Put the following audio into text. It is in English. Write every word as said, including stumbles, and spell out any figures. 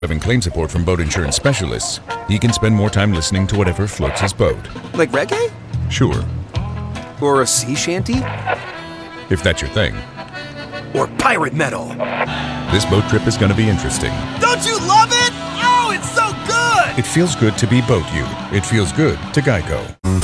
Having claim support from boat insurance specialists, he can spend more time listening to whatever floats his boat. Like reggae? Sure, Or a sea shanty? if that's your thing. Or pirate metal? This boat trip is going to be interesting. Don't you love it? Oh, it's so good! It feels good to be Boat You. It feels good to Geico.